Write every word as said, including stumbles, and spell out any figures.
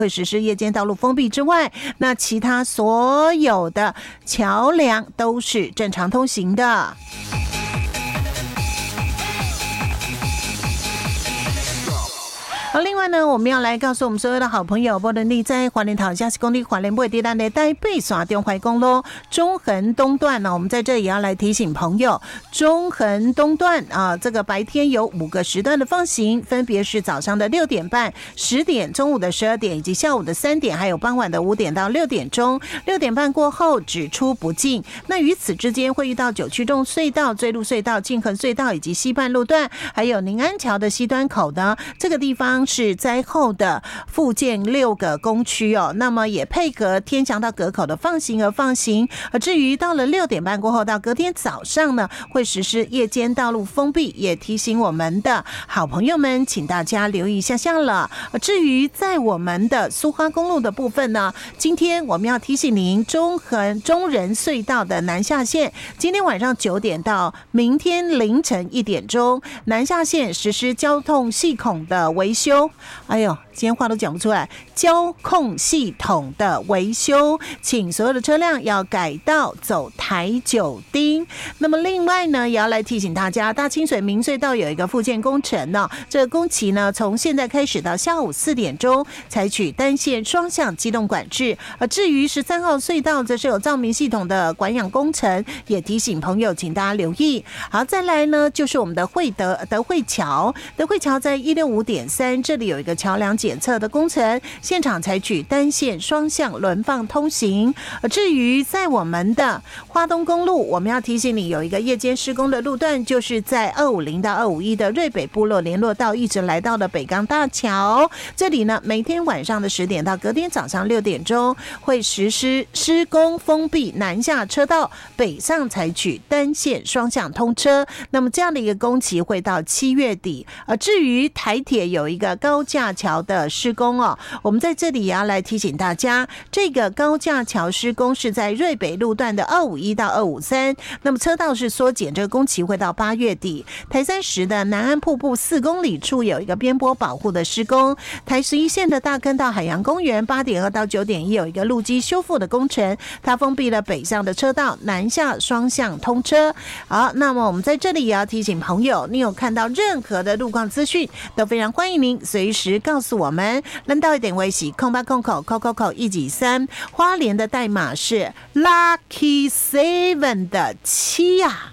会实施夜间道路封闭之外，那其他所有的桥梁都是正常通行的。好，另外呢，我们要来告诉我们所有的好朋友，无论你在花莲桃嘉义公路、花莲尾地段的台北线中华公路中横东段呢，我们在这里也要来提醒朋友，中横东段啊，这个白天有五个时段的放行，分别是早上的六点半、十点、中午的十二点以及下午的三点，还有傍晚的五点到六点钟。六点半过后只出不进。那于此之间会遇到九曲洞隧道、追路隧道、静横隧道以及西半路段，还有宁安桥的西端口呢，这个地方是灾后的复建六个工区哦，那么也配合天祥到隔口的放行而放行。而至于到了六点半过后到隔天早上呢，会实施夜间道路封闭，也提醒我们的好朋友们，请大家留意一下下了。至于在我们的苏花公路的部分呢，今天我们要提醒您，中横中仁隧道的南下线，今天晚上九点到明天凌晨一点钟，南下线实施交通系统的维修。哎呦，今天话都讲不出来，交控系统的维修，请所有的车辆要改道走台九丁。那么另外呢，也要来提醒大家，大清水明隧道有一个复建工程呢，这个工期呢从现在开始到下午四点钟，采取单线双向机动管制。而至于十三号隧道，则是有照明系统的管养工程，也提醒朋友，请大家留意。好，再来呢，就是我们的惠德德惠桥，德惠桥在一六五点三，这里有一个桥梁检测的工程，现场采取单线双向轮放通行。至于在我们的花东公路，我们要提醒你有一个夜间施工的路段，就是在二五零到二五一的瑞北部落联络道，一直来到了北港大桥。这里呢，每天晚上的十点到隔天早上六点钟会实施施工封闭南下车道，北上采取单线双向通车。那么这样的一个工期会到七月底。而至于台铁有一个高架桥的施工哦，我们在这里也要来提醒大家，这个高架桥施工是在瑞北路段的二五一到二五三，那么车道是缩减，这个工期会到八月底。台三十的南安瀑布四公里处有一个边坡保护的施工，台十一线的大坑到海洋公园八点二到九点一有一个路基修复的工程，它封闭了北上的车道，南下双向通车。好，那么我们在这里也要提醒朋友，你有看到任何的路况资讯，都非常欢迎您随时告诉我们。扔到一点微喜空八空口扣扣口一几三，花莲的代码是 Lucky Seven 的七啊。